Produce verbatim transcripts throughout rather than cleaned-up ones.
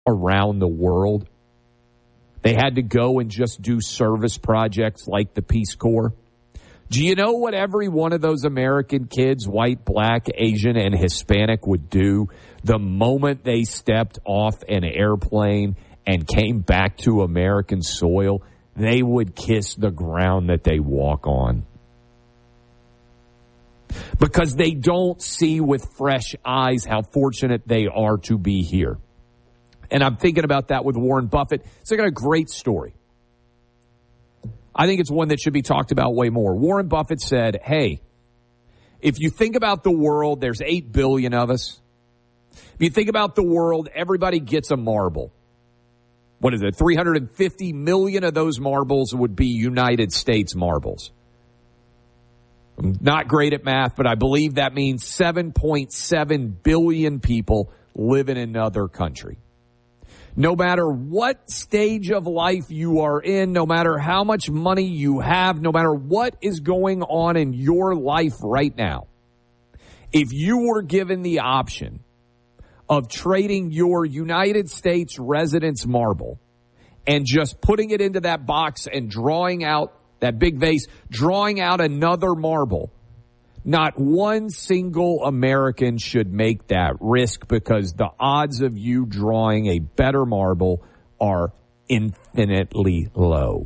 around the world. They had to go and just do service projects like the Peace Corps. Do you know what every one of those American kids, white, black, Asian, and Hispanic, would do the moment they stepped off an airplane and came back to American soil? They would kiss the ground that they walk on. Because they don't see with fresh eyes how fortunate they are to be here. And I'm thinking about that with Warren Buffett. It's got a great story. I think it's one that should be talked about way more. Warren Buffett said, hey, if you think about the world, there's eight billion of us. If you think about the world, everybody gets a marble. What is it? three hundred fifty million of those marbles would be United States marbles. I'm not great at math, but I believe that means seven point seven billion people live in another country. No matter what stage of life you are in, no matter how much money you have, no matter what is going on in your life right now, if you were given the option of trading your United States residence marble and just putting it into that box and drawing out that big vase, drawing out another marble, not one single American should make that risk, because the odds of you drawing a better marble are infinitely low.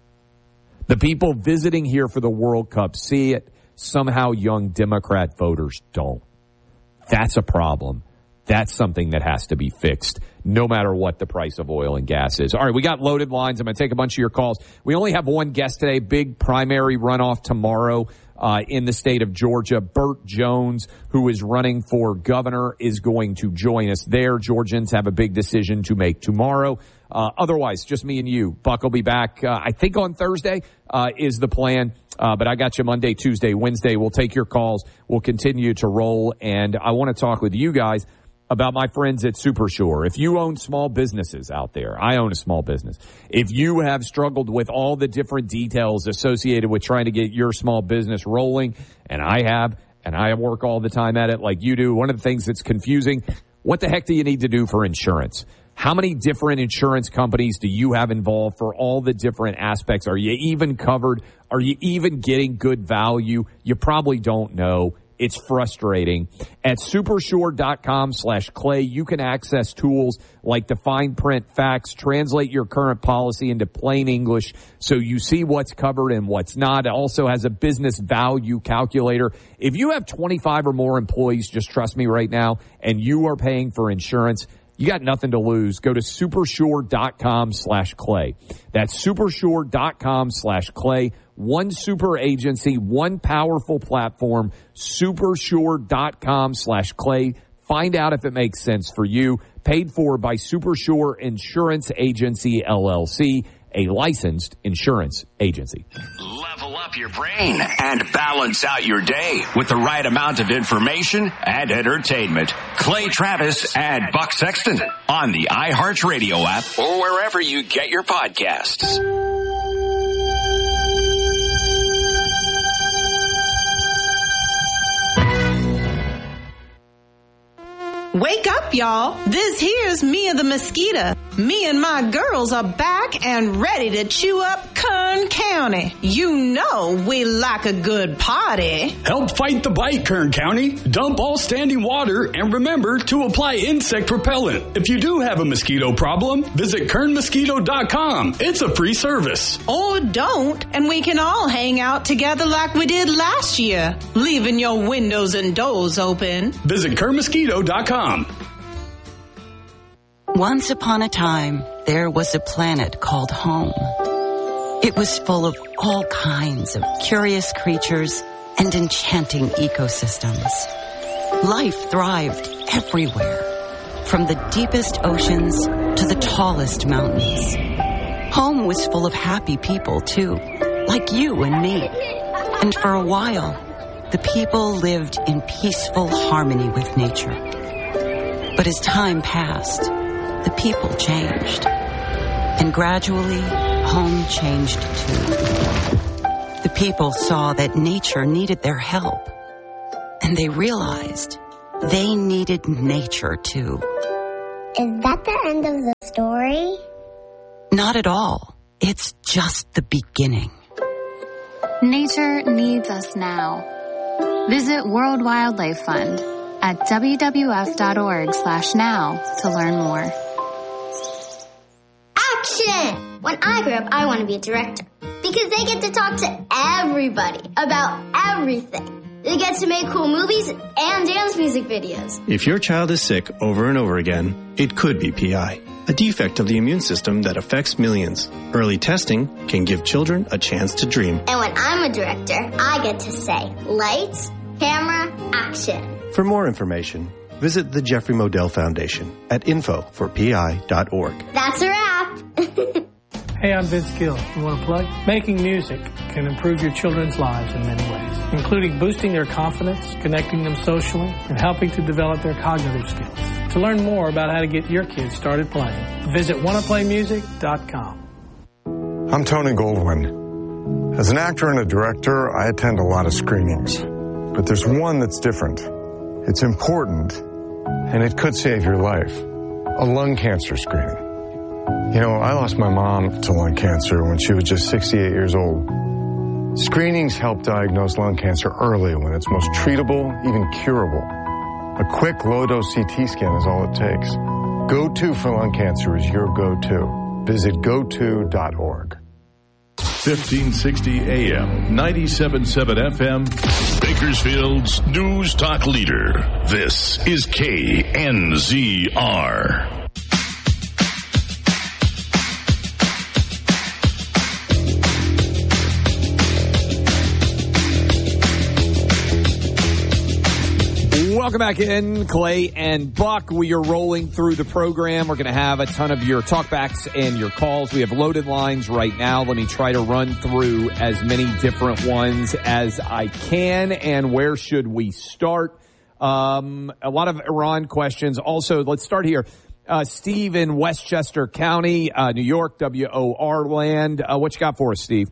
The people visiting here for the World Cup see it. Somehow young Democrat voters don't. That's a problem. That's something that has to be fixed, no matter what the price of oil and gas is. All right, we got loaded lines. I'm going to take a bunch of your calls. We only have one guest today. Big primary runoff tomorrow uh, in the state of Georgia. Burt Jones, who is running for governor, is going to join us there. Georgians have a big decision to make tomorrow. Uh, otherwise, just me and you. Buck will be back, uh, I think, on Thursday uh, is the plan. Uh, but I got you Monday, Tuesday, Wednesday. We'll take your calls. We'll continue to roll. And I want to talk with you guys about my friends at SuperSure. If you own small businesses out there, I own a small business. If you have struggled with all the different details associated with trying to get your small business rolling, and I have, and I work all the time at it like you do, one of the things that's confusing, what the heck do you need to do for insurance? How many different insurance companies do you have involved for all the different aspects? Are you even covered? Are you even getting good value? You probably don't know. It's frustrating. At supersure.com slash clay, you can access tools like the fine print facts, translate your current policy into plain English so you see what's covered and what's not. It also has a business value calculator. If you have twenty-five or more employees, just trust me right now, and you are paying for insurance, you got nothing to lose. Go to supersure.com slash clay. That's supersure.com slash clay. One super agency, one powerful platform, supersure.com slash clay. Find out if it makes sense for you. Paid for by Supersure Insurance Agency, L L C, a licensed insurance agency. Level up your brain and balance out your day with the right amount of information and entertainment. Clay Travis and Buck Sexton on the iHeartRadio app or wherever you get your podcasts. Wake up, y'all. This here's Mia the Mosquito. Me and my girls are back and ready to chew up Kern County. You know we like a good party. Help fight the bite, Kern County. Dump all standing water and remember to apply insect repellent. If you do have a mosquito problem, visit kern mosquito dot com. It's a free service. Or don't, and we can all hang out together like we did last year, leaving your windows and doors open. Visit kern mosquito dot com. Once upon a time, there was a planet called home. It was full of all kinds of curious creatures and enchanting ecosystems. Life thrived everywhere, from the deepest oceans to the tallest mountains. Home was full of happy people, too, like you and me. And for a while, the people lived in peaceful harmony with nature. But as time passed, the people changed. And gradually, home changed too. The people saw that nature needed their help. And they realized they needed nature too. Is that the end of the story? Not at all. It's just the beginning. Nature needs us now. Visit World Wildlife Fund at w w f dot org slash now to learn more. Action! When I grow up, I want to be a director because they get to talk to everybody about everything. They get to make cool movies and dance music videos. If your child is sick over and over again, it could be P I, a defect of the immune system that affects millions. Early testing can give children a chance to dream. And when I'm a director, I get to say, lights, camera, action. For more information, visit the Jeffrey Modell Foundation at info for p i dot org. That's a wrap. Hey, I'm Vince Gill. You want to plug? Making music can improve your children's lives in many ways, including boosting their confidence, connecting them socially, and helping to develop their cognitive skills. To learn more about how to get your kids started playing, visit wanna play music dot com. I'm Tony Goldwyn. As an actor and a director, I attend a lot of screenings. But there's one that's different. It's important, and it could save your life. A lung cancer screening. You know, I lost my mom to lung cancer when she was just sixty-eight years old. Screenings help diagnose lung cancer early when it's most treatable, even curable. A quick low-dose C T scan is all it takes. Go To for lung cancer is your go-to. Visit go to dot org. fifteen sixty A M, ninety-seven point seven F M, Bakersfield's News Talk leader. This is K N Z R. Welcome back in, Clay and Buck. We are rolling through the program. We're going to have a ton of your talkbacks and your calls. We have loaded lines right now. Let me try to run through as many different ones as I can. And where should we start? Um, a lot of Iran questions. Also, let's start here. Uh, Steve in Westchester County, uh, New York, W O R land. Uh, what you got for us, Steve?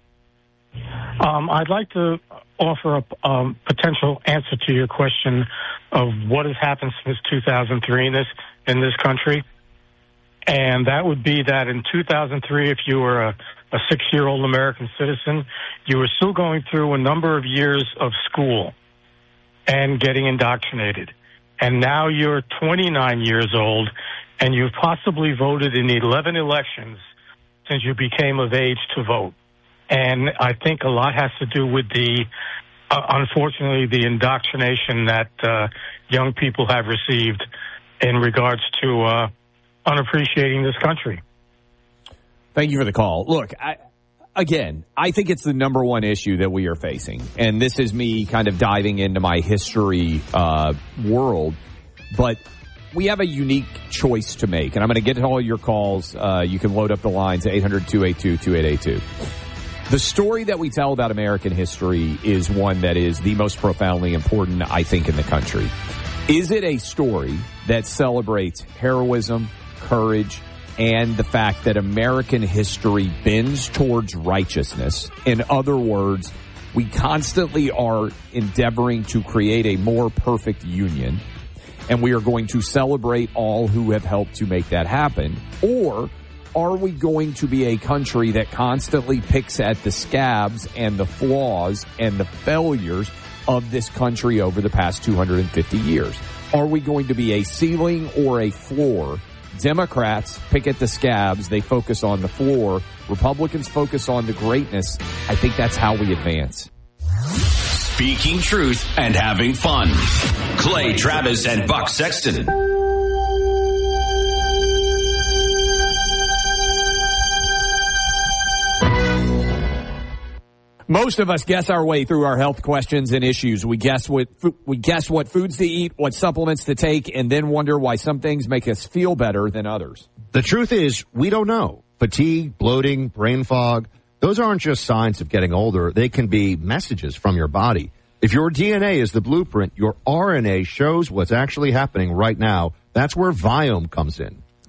Um, I'd like to offer a um, potential answer to your question of what has happened since two thousand three in this in this country, and that would be that in two thousand three, if you were a, a six-year-old American citizen, you were still going through a number of years of school and getting indoctrinated, and now you're twenty-nine years old and you've possibly voted in eleven elections since you became of age to vote. And I think a lot has to do with the, uh, unfortunately, the indoctrination that uh, young people have received in regards to uh, unappreciating this country. Thank you for the call. Look, I, again, I think it's the number one issue that we are facing. And this is me kind of diving into my history uh, world. But we have a unique choice to make. And I'm going to get to all your calls. Uh, you can load up the lines at eight hundred, two eight two, two eight eight two. The story that we tell about American history is one that is the most profoundly important, I think, in the country. Is it a story that celebrates heroism, courage, and the fact that American history bends towards righteousness? In other words, we constantly are endeavoring to create a more perfect union, and we are going to celebrate all who have helped to make that happen? Or are we going to be a country that constantly picks at the scabs and the flaws and the failures of this country over the past two hundred fifty years? Are we going to be a ceiling or a floor? Democrats pick at the scabs. They focus on the floor. Republicans focus on the greatness. I think that's how we advance. Speaking truth and having fun. Clay Travis and Buck Sexton. Most of us guess our way through our health questions and issues. We guess what we guess what foods to eat, what supplements to take, and then wonder why some things make us feel better than others. The truth is, we don't know. Fatigue, bloating, brain fog, those aren't just signs of getting older. They can be messages from your body. If your D N A is the blueprint, your R N A shows what's actually happening right now. That's where Viome comes in.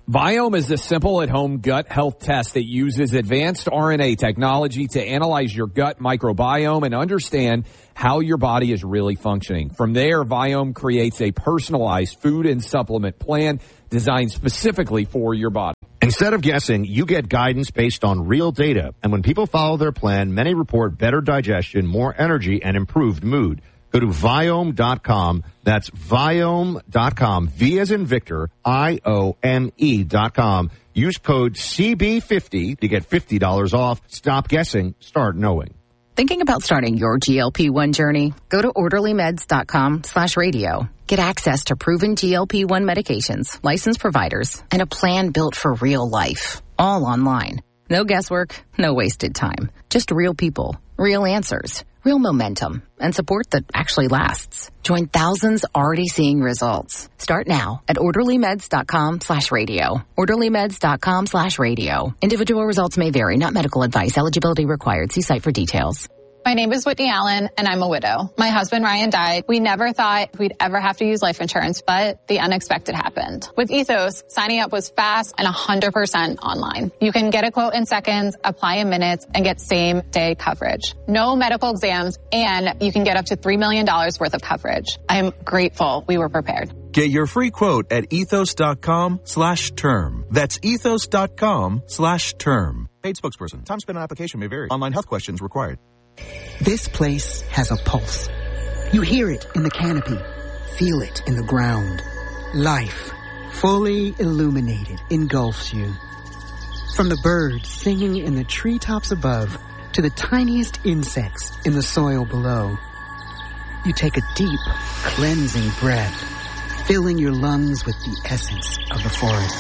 Viome is a simple at-home gut health test that uses advanced R N A technology to analyze your gut microbiome and understand how your body is really functioning. From there, Viome creates a personalized food and supplement plan designed specifically for your body. Instead of guessing, you get guidance based on real data. And when people follow their plan, many report better digestion, more energy, and improved mood. Go to Viome dot com. That's Viome dot com. V as in Victor, I O M E dot com. Use code C B fifty to get fifty dollars off. Stop guessing. Start knowing. Thinking about starting your G L P one journey? Go to orderly meds dot com slash radio. Get access to proven G L P one medications, licensed providers, and a plan built for real life. All online. No guesswork, no wasted time. Just real people, real answers, real momentum, and support that actually lasts. Join thousands already seeing results. Start now at orderly meds dot com slash radio. orderly meds dot com slash radio. Individual results may vary, not medical advice. Eligibility required. See site for details. My name is Whitney Allen, and I'm a widow. My husband, Ryan, died. We never thought we'd ever have to use life insurance, but the unexpected happened. With Ethos, signing up was fast and one hundred percent online. You can get a quote in seconds, apply in minutes, and get same-day coverage. No medical exams, and you can get up to three million dollars worth of coverage. I am grateful we were prepared. Get your free quote at ethos dot com slash term. That's ethos dot com slash term. Paid spokesperson. Time spent on application may vary. Online health questions required. This place has a pulse. You hear it in the canopy, feel it in the ground. Life, fully illuminated, engulfs you. From the birds singing in the treetops above to the tiniest insects in the soil below, you take a deep, cleansing breath, filling your lungs with the essence of the forest.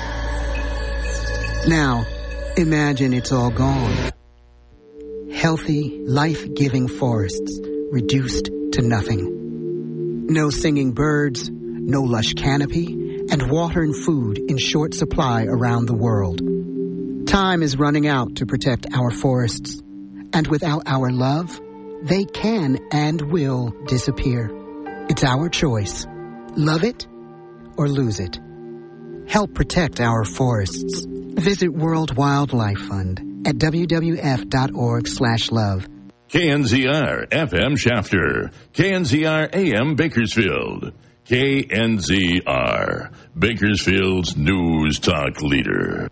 Now, imagine it's all gone. Healthy, life-giving forests reduced to nothing. No singing birds, no lush canopy, and water and food in short supply around the world. Time is running out to protect our forests, and without our love, they can and will disappear. It's our choice. Love it or lose it. Help protect our forests. Visit World Wildlife Fund at W W F dot org slash love. K N Z R F M Shafter. K N Z R A M Bakersfield. K N Z R, Bakersfield's news talk leader.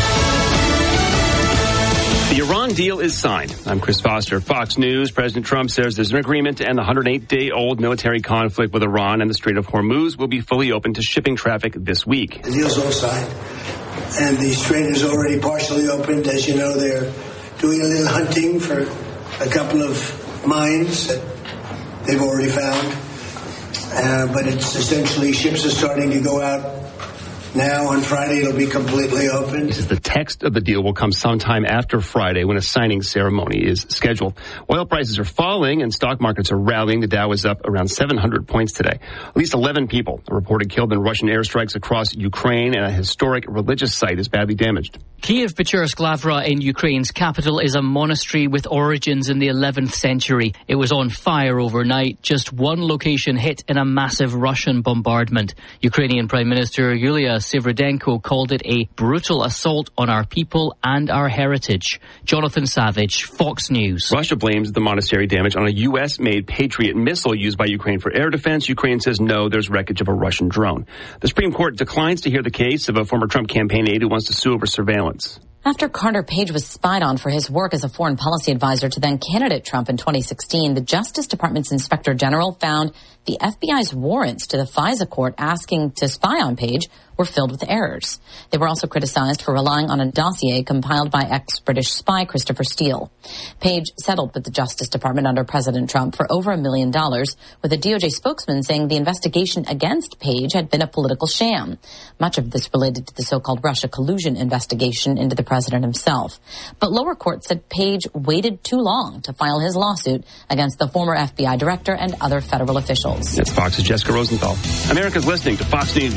The Iran deal is signed. I'm Chris Foster, Fox News. President Trump says there's an agreement to end the one hundred eight day old military conflict with Iran, and the Strait of Hormuz will be fully open to shipping traffic this week. The deal's all signed, and the strait is already partially opened. As you know, they're doing a little hunting for a couple of mines that they've already found. Uh, but it's essentially ships are starting to go out now. On Friday, it'll be completely open. He says the text of the deal will come sometime after Friday when a signing ceremony is scheduled. Oil prices are falling and stock markets are rallying. The Dow is up around seven hundred points today. At least eleven people are reported killed in Russian airstrikes across Ukraine, and a historic religious site is badly damaged. Kiev-Pechursk Lavra in Ukraine's capital is a monastery with origins in the eleventh century. It was on fire overnight, just one location hit in a massive Russian bombardment. Ukrainian Prime Minister Yulia Sviridenko called it a brutal assault on our people and our heritage. Jonathan Savage, Fox News. Russia blames the monastery damage on a U S-made Patriot missile used by Ukraine for air defense. Ukraine says no, there's wreckage of a Russian drone. The Supreme Court declines to hear the case of a former Trump campaign aide who wants to sue over surveillance. After Carter Page was spied on for his work as a foreign policy advisor to then-candidate Trump in twenty sixteen, the Justice Department's Inspector General found the F B I's warrants to the FISA court asking to spy on Page were filled with errors. They were also criticized for relying on a dossier compiled by ex-British spy Christopher Steele. Page settled with the Justice Department under President Trump for over a million dollars, with a D O J spokesman saying the investigation against Page had been a political sham. Much of this related to the so-called Russia collusion investigation into the president himself. But lower courts said Page waited too long to file his lawsuit against the former F B I director and other federal officials. That's Fox's Jessica Rosenthal. America's listening to Fox News.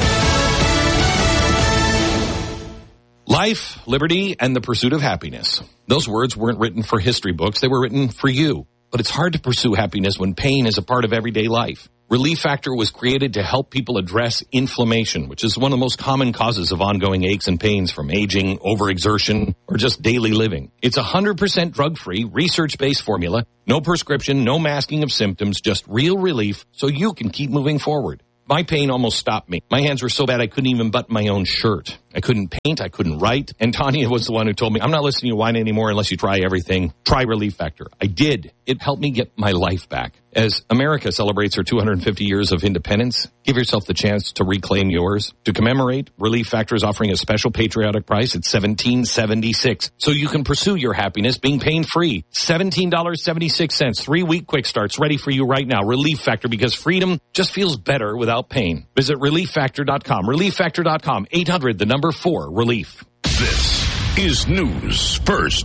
Life, liberty, and the pursuit of happiness. Those words weren't written for history books. They were written for you. But it's hard to pursue happiness when pain is a part of everyday life. Relief Factor was created to help people address inflammation, which is one of the most common causes of ongoing aches and pains from aging, overexertion, or just daily living. It's a one hundred percent drug-free, research-based formula, no prescription, no masking of symptoms, just real relief so you can keep moving forward. My pain almost stopped me. My hands were so bad I couldn't even button my own shirt. I couldn't paint. I couldn't write. And Tanya was the one who told me, I'm not listening to wine anymore unless you try everything. Try Relief Factor. I did. It helped me get my life back. As America celebrates her two hundred fifty years of independence, give yourself the chance to reclaim yours. To commemorate, Relief Factor is offering a special patriotic price at seventeen seventy-six, so you can pursue your happiness being pain-free. seventeen seventy-six, three-week quick starts ready for you right now. Relief Factor, because freedom just feels better without pain. Visit relief factor dot com. relief factor dot com. eight hundred, the number four, relief. This is News First.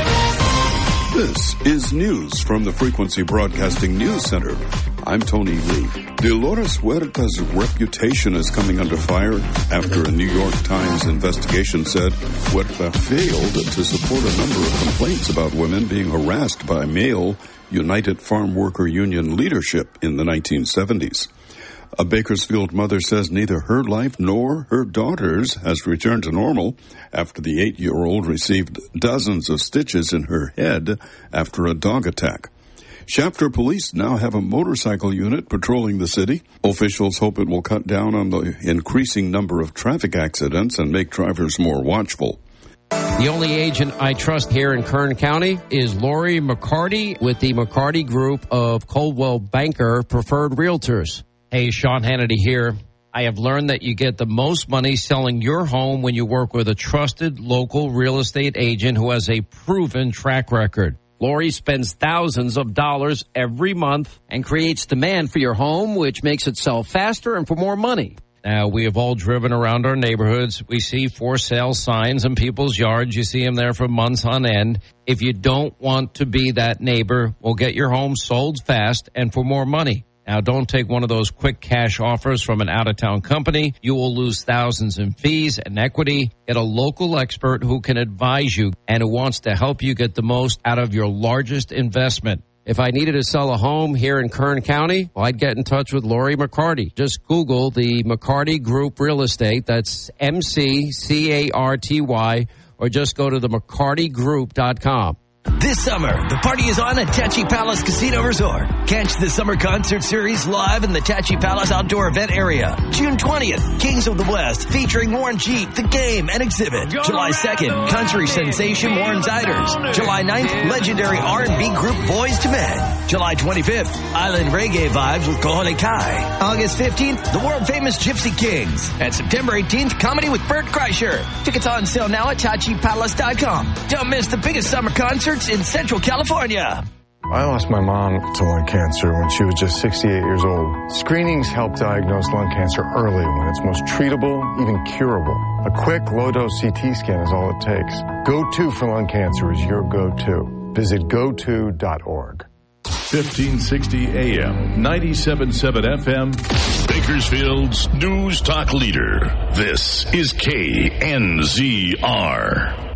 This is news from the Frequency Broadcasting News Center. I'm Tony Lee. Dolores Huerta's reputation is coming under fire after a New York Times investigation said Huerta failed to support a number of complaints about women being harassed by male United Farm Worker Union leadership in the nineteen seventies. A Bakersfield mother says neither her life nor her daughter's has returned to normal after the eight-year-old received dozens of stitches in her head after a dog attack. Shafter police now have a motorcycle unit patrolling the city. Officials hope it will cut down on the increasing number of traffic accidents and make drivers more watchful. The only agent I trust here in Kern County is Lori McCarty with the McCarty Group of Coldwell Banker Preferred Realtors. Hey, Sean Hannity here. I have learned that you get the most money selling your home when you work with a trusted local real estate agent who has a proven track record. Lori spends thousands of dollars every month and creates demand for your home, which makes it sell faster and for more money. Now, we have all driven around our neighborhoods. We see for sale signs in people's yards. You see them there for months on end. If you don't want to be that neighbor, we'll get your home sold fast and for more money. Now, don't take one of those quick cash offers from an out-of-town company. You will lose thousands in fees and equity. Get a local expert who can advise you and who wants to help you get the most out of your largest investment. If I needed to sell a home here in Kern County, well, I'd get in touch with Lori McCarty. Just Google the McCarty Group Real Estate. That's M C C A R T Y, or just go to the mccarty group dot com. This summer, the party is on at Tachi Palace Casino Resort. Catch the Summer Concert Series live in the Tachi Palace Outdoor Event Area. June twentieth, Kings of the West, featuring Warren G, The Game, and Exhibit. July second, country sensation Warren Ziders. July ninth, legendary R and B group Boys to Men. July twenty-fifth, island reggae vibes with Kohole Kai. August fifteenth, the world-famous Gypsy Kings. And September eighteenth, comedy with Bert Kreischer. Tickets on sale now at tachi palace dot com. Don't miss the biggest summer concert in Central California. I lost my mom to lung cancer when she was just sixty-eight years old. Screenings help diagnose lung cancer early when it's most treatable, even curable. A quick, low-dose C T scan is all it takes. Go To for lung cancer is your go-to. Visit go to dot org. fifteen sixty A M, ninety-seven point seven F M, Bakersfield's News Talk Leader. This is K N Z R.